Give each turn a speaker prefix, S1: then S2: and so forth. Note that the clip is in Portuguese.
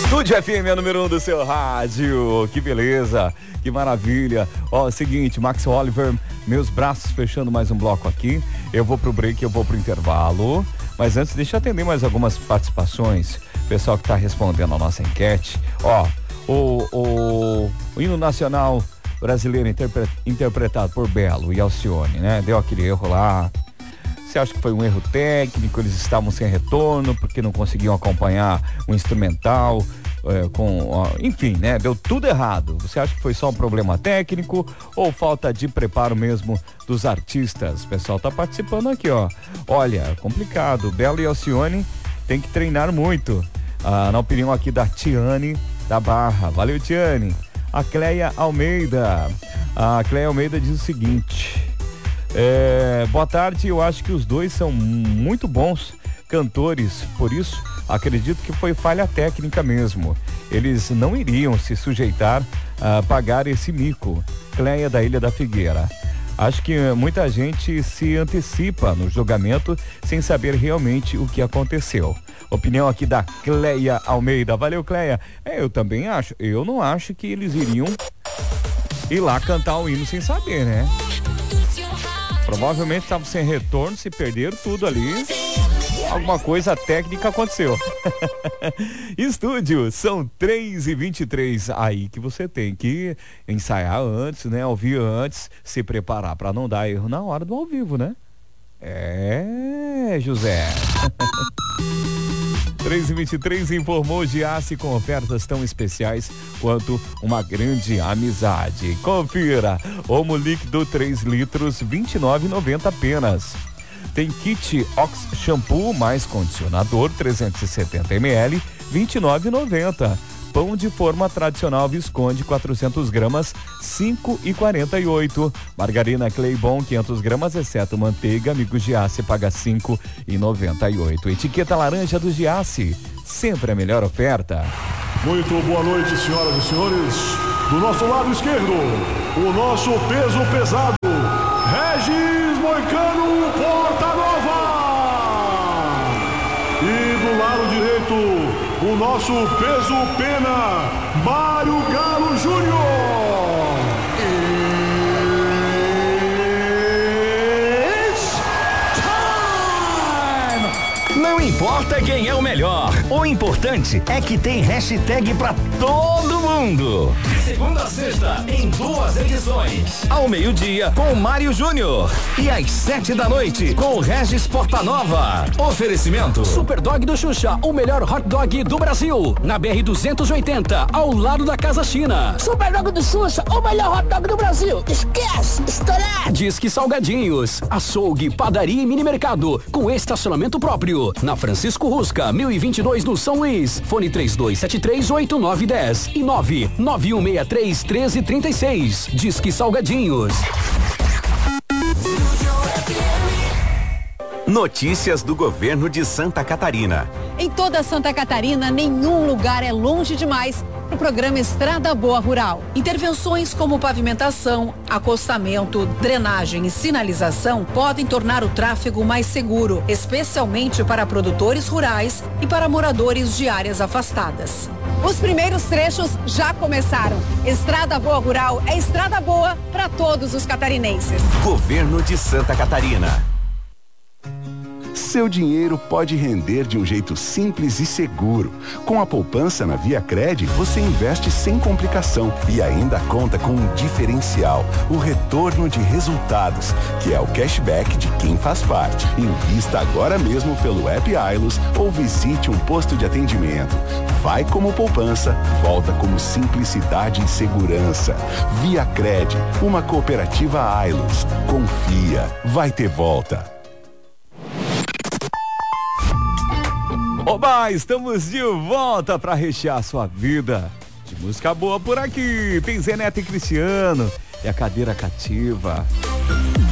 S1: Estúdio FM é número 1 do seu rádio. Que beleza, que maravilha. Ó, seguinte, Max Oliver, meus braços fechando mais um bloco aqui. Eu vou pro break, eu vou pro intervalo. Mas antes, deixa eu atender mais algumas participações. Pessoal que tá respondendo a nossa enquete. Ó, o hino nacional brasileiro interpretado por Belo e Alcione, né? Deu aquele erro lá. Você acha que foi um erro técnico? Eles estavam sem retorno porque não conseguiam acompanhar o instrumental, enfim, né? Deu tudo errado. Você acha que foi só um problema técnico ou falta de preparo mesmo dos artistas? O pessoal tá participando aqui, ó. Olha, complicado. Belo e Alcione tem que treinar muito. Na opinião aqui da Tiane da Barra. Valeu, Tiane. A Cleia Almeida. A Cleia Almeida diz o seguinte: boa tarde, eu acho que os dois são muito bons cantores, por isso acredito que foi falha técnica mesmo. Eles não iriam se sujeitar a pagar esse mico. Cleia da Ilha da Figueira. Acho que muita gente se antecipa no julgamento sem saber realmente o que aconteceu. Opinião aqui da Cleia Almeida. Valeu, Cleia. Eu também acho. Eu não acho que eles iriam ir lá cantar o hino sem saber, né? Provavelmente estavam sem retorno, se perderam tudo ali. Alguma coisa técnica aconteceu. Estúdio, são 3h23. Aí que você tem que ensaiar antes, né? Ouvir antes, se preparar para não dar erro na hora do ao vivo, né? José. 3h23 informou Giasse com ofertas tão especiais quanto uma grande amizade. Confira, Omo líquido 3 litros, R$29,90 apenas. Tem kit Ox Shampoo mais condicionador 370 ml, R$29,90. Pão de forma tradicional Visconde 400 gramas, R$5,48. Margarina Claybon 500 gramas, exceto manteiga, amigo Giasse, paga R$5,98. Etiqueta laranja do Giasse, sempre a melhor oferta.
S2: Muito boa noite, senhoras e senhores. Do nosso lado esquerdo, o nosso peso pesado, Regis Moicano Porta Nova. E do lado direito, o nosso peso pena, Mário Galo Júnior. It's time!
S3: Não importa quem é o melhor, o importante é que tem hashtag pra todo mundo. De segunda a sexta, em 2 edições. Ao meio-dia, com o Mário Júnior. E às 7 da noite, com o Regis Portanova. Oferecimento
S4: Superdog do Xuxa, o melhor hot dog do Brasil. Na BR-280, ao lado da Casa China.
S5: Superdog do Xuxa, o melhor hot dog do Brasil. Esquece, estourado.
S4: Disque Salgadinhos, açougue, padaria e mini mercado, com estacionamento próprio. Na Francisco Rusca, 1022 no São Luís. Fone 32738910 e 991631336. Disque Salgadinhos.
S3: Notícias do governo de Santa Catarina.
S6: Em toda Santa Catarina, nenhum lugar é longe demais para o programa Estrada Boa Rural. Intervenções como pavimentação, acostamento, drenagem e sinalização podem tornar o tráfego mais seguro, especialmente para produtores rurais e para moradores de áreas afastadas. Os primeiros trechos já começaram. Estrada Boa Rural é estrada boa para todos os catarinenses.
S3: Governo de Santa Catarina.
S7: Seu dinheiro pode render de um jeito simples e seguro. Com a poupança na ViaCred, você investe sem complicação e ainda conta com um diferencial, o retorno de resultados, que é o cashback de quem faz parte. Invista agora mesmo pelo app Ailos ou visite um posto de atendimento. Vai como poupança, volta como simplicidade e segurança. ViaCred, uma cooperativa Ailos. Confia, vai ter volta.
S1: Oba, estamos de volta para rechear sua vida de música boa por aqui. Tem Zé Neto e Cristiano e a cadeira cativa.